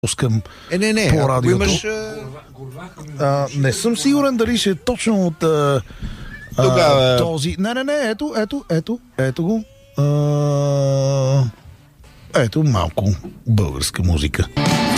пускам Не, по ако радиото. имаш... Не съм сигурен дали ще е точно от Тогава... този... Не, ето го. Ето малко българска музика.